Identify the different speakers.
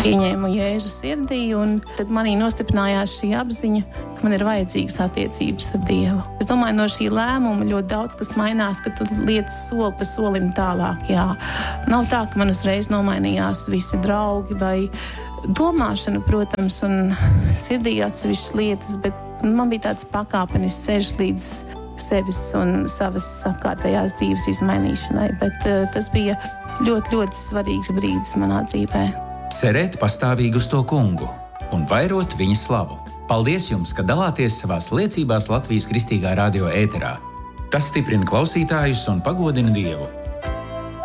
Speaker 1: pieņēmu Jēzu sirdī, un tad manī nostiprinājās šī apziņa, ka man ir vajadzīgas attiecības ar Dievu. Es domāju, no šī lēmuma ļoti daudz kas mainās, ka tu lietas soli pa solim tālāk. Jā. Nav tā, ka man uzreiz nomainījās visi draugi vai domāšana, protams, un sirdī atsevišķas lietas, bet man bija tāds pakāpenis ceļš līdz sevis un savas apkārtējās dzīves izmainīšanai, bet tas bija ļoti, ļoti svarīgs brīdis manā dzīvē.
Speaker 2: Cerēt pastāvīgi uz to kungu un vairot viņa slavu. Paldies jums, ka dalāties savās liecībās Latvijas Kristīgā radio ēterā. Tas stiprina klausītājus un pagodina Dievu.